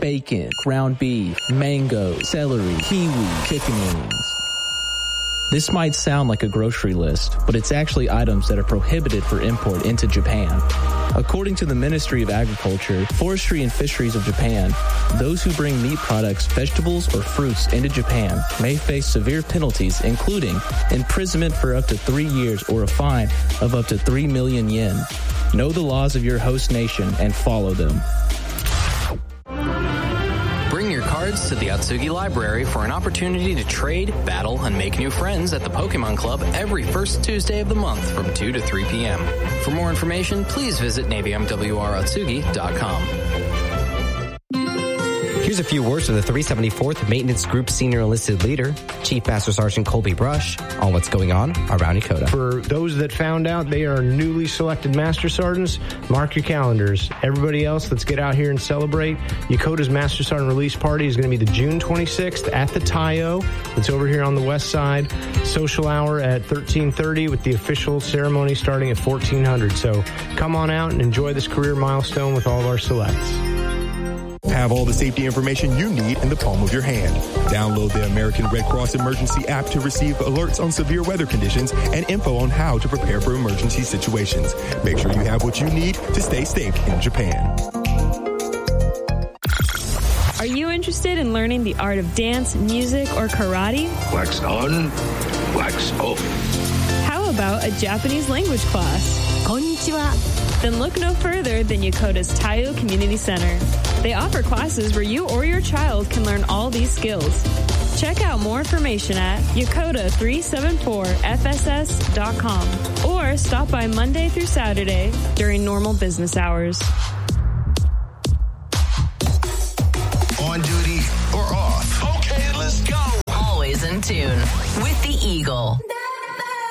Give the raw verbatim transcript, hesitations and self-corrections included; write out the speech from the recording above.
bacon, ground beef, mango, celery, kiwi, chicken wings. This might sound like a grocery list, but it's actually items that are prohibited for import into Japan. According to the Ministry of Agriculture, Forestry and Fisheries of Japan, those who bring meat products, vegetables, or fruits into Japan may face severe penalties, including imprisonment for up to three years or a fine of up to three million yen. Know the laws of your host nation and follow them. Bring your cards to the Atsugi Library for an opportunity to trade, battle, and make new friends at the Pokemon Club every first Tuesday of the month from two to three p.m. For more information, please visit Navy M W R Atsugi dot com. Here's a few words from the three seventy-fourth Maintenance Group Senior Enlisted Leader, Chief Master Sergeant Colby Brush, on what's going on around Yokota. For those that found out they are newly selected Master Sergeants, mark your calendars. Everybody else, let's get out here and celebrate. Yokota's Master Sergeant Release Party is going to be the June twenty-sixth at the Tayo. It's over here on the west side. Social hour at thirteen thirty with the official ceremony starting at fourteen hundred. So come on out and enjoy this career milestone with all of our selects. Have all the safety information you need in the palm of your hand. Download the American Red Cross Emergency app to receive alerts on severe weather conditions and info on how to prepare for emergency situations. Make sure you have what you need to stay safe in Japan. Are you interested in learning the art of dance, music, or karate? Wax on, wax off. How about a Japanese language class? Konnichiwa. Then look no further than Yokota's Tayo Community Center. They offer classes where you or your child can learn all these skills. Check out more information at Yokota three seventy-four F S S dot com or stop by Monday through Saturday during normal business hours. On duty or off? Okay, let's go. Always in tune with the Eagle.